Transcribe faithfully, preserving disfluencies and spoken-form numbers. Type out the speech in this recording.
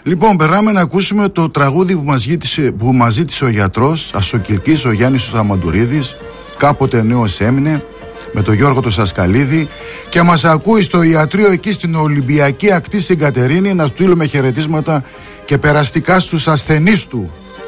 Λοιπόν, περνάμε να ακούσουμε το τραγούδι που μας ζήτησε, που μας ζήτησε ο γιατρός Ασοκυλκής, ο Γιάννης ο Θαμαντουρίδης. Κάποτε νέος έμεινε, με τον Γιώργο το Σασκαλίδη, και μας ακούει στο ιατρείο εκεί στην Ολυμπιακή Ακτή στην Κατερίνη, να στείλουμε χαιρετίσματα και περαστικά στους ασθενείς του.